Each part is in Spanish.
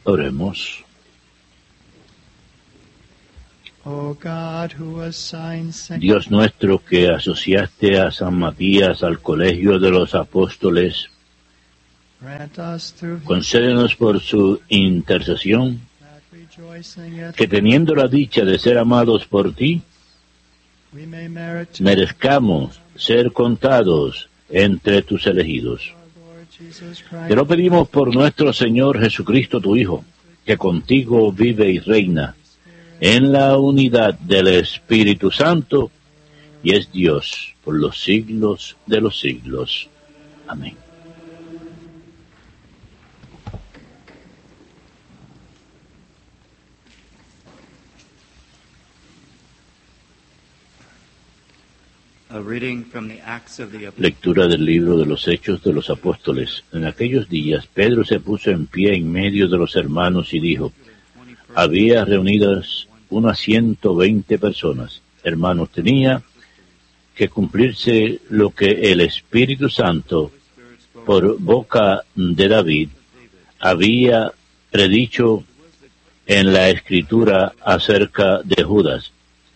Oremos. Dios nuestro, que asociaste a San Matías al colegio de los apóstoles, concédenos por su intercesión que, teniendo la dicha de ser amados por ti, merezcamos ser contados entre tus elegidos. Te lo pedimos por nuestro Señor Jesucristo, tu Hijo, que contigo vive y reina en la unidad del Espíritu Santo, y es Dios por los siglos de los siglos. Amén. Lectura del libro de los Hechos de los Apóstoles. En aquellos días Pedro se puso en pie en medio de los hermanos y dijo: había reunidas unas 120 personas. Hermanos, tenía que cumplirse lo que el Espíritu Santo, por boca de David, había predicho en la Escritura acerca de Judas,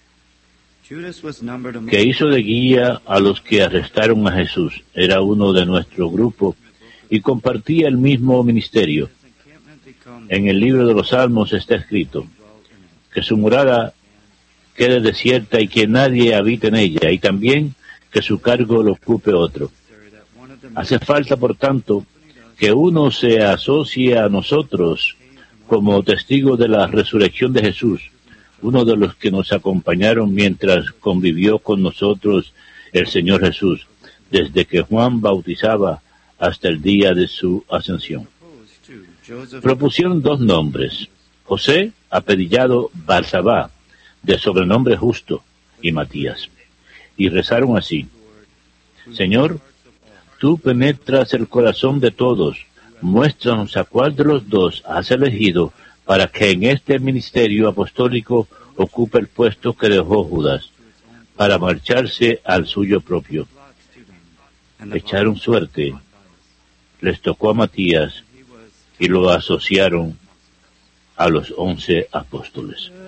que hizo de guía a los que arrestaron a Jesús. Era uno de nuestro grupo y compartía el mismo ministerio. En el libro de los Salmos está escrito: que su morada quede desierta y que nadie habite en ella, y también que su cargo lo ocupe otro. Hace falta, por tanto, que uno se asocie a nosotros como testigo de la resurrección de Jesús, uno de los que nos acompañaron mientras convivió con nosotros el Señor Jesús, desde que Juan bautizaba hasta el día de su ascensión. Propusieron 2 nombres: José, apellidado Barsabá, de sobrenombre Justo, y Matías, y rezaron así: Señor, tú penetras el corazón de todos, muéstranos a cuál de los 2 has elegido para que en este ministerio apostólico ocupe el puesto que dejó Judas, para marcharse al suyo propio. Echaron suerte, les tocó a Matías, y lo asociaron a los 11 apóstoles.